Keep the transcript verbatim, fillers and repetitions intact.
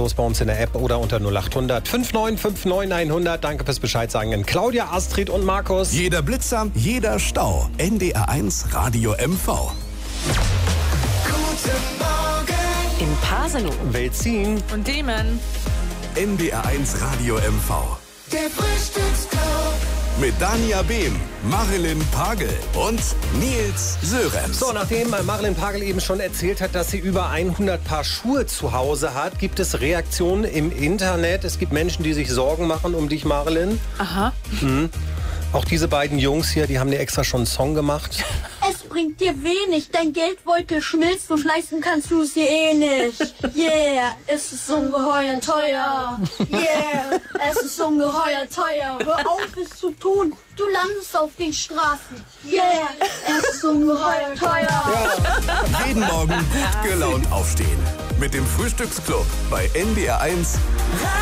kostenlos bei uns in der App oder unter null acht hundert fünf neun fünf neun hundert. Danke fürs Bescheid sagen an Claudia, Astrid und Markus. Jeder Blitzer, jeder Stau. N D R eins Radio M V. Guten Morgen In Paselo. Welzin. Und Demon. N D R eins Radio M V. Der Frühstücksclub. Mit Dania Behm, Marilyn Pagel und Nils Sörenz. So, nachdem Marilyn Pagel eben schon erzählt hat, dass sie über hundert Paar Schuhe zu Hause hat, gibt es Reaktionen im Internet. Es gibt Menschen, die sich Sorgen machen um dich, Marilyn. Aha. Mhm. Auch diese beiden Jungs hier, die haben dir extra schon einen Song gemacht. Es bringt dir wenig, dein Geldbeutel schmilzt und leisten kannst du es dir eh nicht. Yeah, es ist ungeheuer teuer. Yeah, es ist ungeheuer teuer. Hör auf, es zu tun, du landest auf den Straßen. Yeah, es ist ungeheuer teuer. Jeden Morgen gut gelaunt aufstehen. Mit dem Frühstücksclub bei N D R eins